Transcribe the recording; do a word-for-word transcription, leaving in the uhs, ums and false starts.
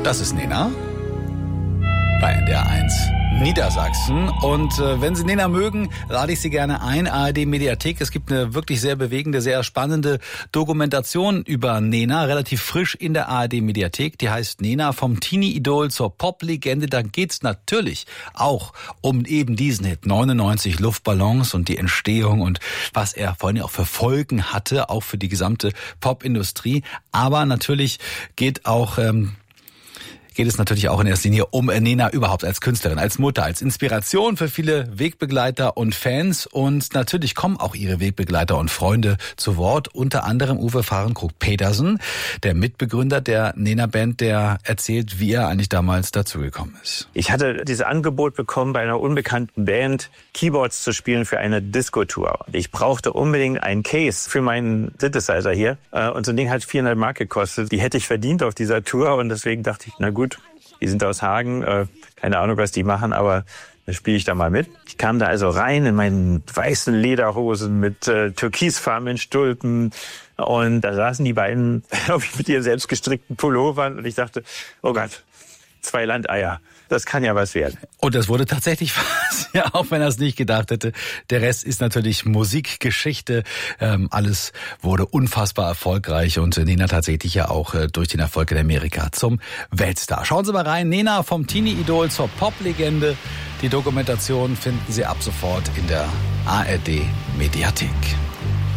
Das ist Nena bei N D R eins Niedersachsen. Und äh, wenn Sie Nena mögen, lade ich Sie gerne ein. A R D Mediathek. Es gibt eine wirklich sehr bewegende, sehr spannende Dokumentation über Nena, relativ frisch in der A R D Mediathek. Die heißt Nena vom Teenie-Idol zur Pop-Legende. Da geht's natürlich auch um eben diesen Hit neunundneunzig Luftballons und die Entstehung und was er vor allem auch für Folgen hatte, auch für die gesamte Popindustrie. Aber natürlich geht auch ähm, geht es natürlich auch in erster Linie um Nena überhaupt als Künstlerin, als Mutter, als Inspiration für viele Wegbegleiter und Fans. Und natürlich kommen auch ihre Wegbegleiter und Freunde zu Wort. Unter anderem Uwe Fahrenkrug-Petersen, der Mitbegründer der Nena-Band, der erzählt, wie er eigentlich damals dazugekommen ist. Ich hatte dieses Angebot bekommen, bei einer unbekannten Band Keyboards zu spielen für eine Disco-Tour. Ich brauchte unbedingt einen Case für meinen Synthesizer hier. Und so ein Ding hat vierhundert Mark gekostet. Die hätte ich verdient auf dieser Tour. Und deswegen dachte ich, na gut, die sind aus Hagen, äh, keine Ahnung, was die machen, aber da spiele ich da mal mit. Ich kam da also rein in meinen weißen Lederhosen mit äh, türkisfarbenen Stulpen und da saßen die beiden mit ihren selbst gestrickten Pullovern und ich dachte, oh Gott, zwei Landeier. Das kann ja was werden. Und das wurde tatsächlich was, ja, auch wenn er es nicht gedacht hätte. Der Rest ist natürlich Musikgeschichte. Ähm, alles wurde unfassbar erfolgreich und Nena tatsächlich ja auch äh, durch den Erfolg in Amerika zum Weltstar. Schauen Sie mal rein. Nena vom Teenie-Idol zur Pop-Legende. Die Dokumentation finden Sie ab sofort in der A R D Mediathek.